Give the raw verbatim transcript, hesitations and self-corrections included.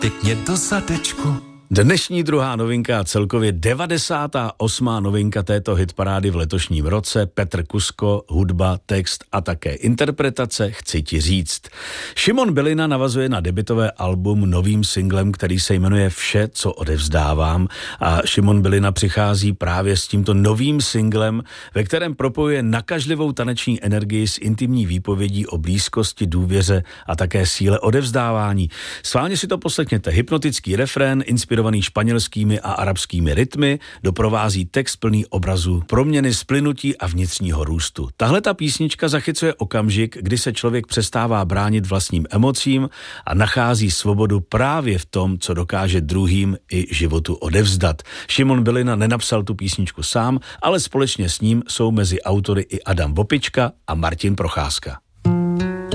pěkně do zadečku. Dnešní druhá novinka a celkově devadesátá osmá novinka této hitparády v letošním roce. Petr Kusko, hudba, text a také interpretace Chci ti říct. Šimon Bylina navazuje na debutové album novým singlem, který se jmenuje Vše, co odevzdávám. A Šimon Bylina přichází právě s tímto novým singlem, ve kterém propojuje nakažlivou taneční energii s intimní výpovědí o blízkosti, důvěře a také síle odevzdávání. Sválně si to poslechněte. Hypnotický refrén, inspirovaný španělskými a arabskými rytmy, doprovází text plný obrazů proměny, splynutí a vnitřního růstu. Tahle ta písnička zachycuje okamžik, kdy se člověk přestává bránit vlastním emocím a nachází svobodu právě v tom, co dokáže druhým i životu odevzdat. Šimon Bylina nenapsal tu písničku sám, ale společně s ním jsou mezi autory i Adam Vopička a Martin Procházka.